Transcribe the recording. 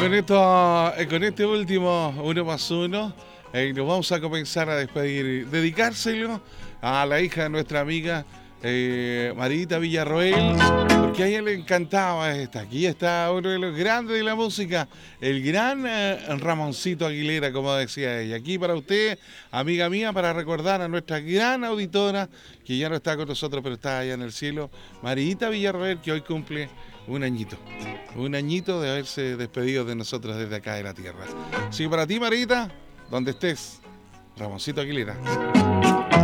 Con este último uno más uno, nos vamos a comenzar a despedir. Dedicárselo a la hija de nuestra amiga Marita Villarroel, porque a ella le encantaba esta. Aquí está uno de los grandes de la música, el gran Ramoncito Aguilera, como decía ella. Aquí para usted, amiga mía, para recordar a nuestra gran auditora, que ya no está con nosotros, pero está allá en el cielo, Marita Villarroel, que hoy cumple un añito. Un añito de haberse despedido de nosotros desde acá de la tierra. Sí, para ti, Marita, donde estés, Ramoncito Aguilera.